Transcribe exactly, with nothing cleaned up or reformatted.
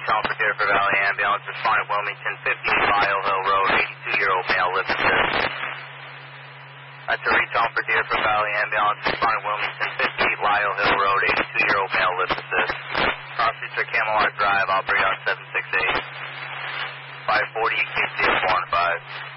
recall for Deerfield Valley ambulance. Responded Wilmington fifty, Lyle Hill Road, eighty-two-year-old male lift assist. That's a recall for Deerfield Valley ambulance. Responded Wilmington fifty, Lyle Hill Road, eighty-two-year-old male lift assist. Crossing for Camelot Drive, operate on seven six eight. five forty, you can see it four and five.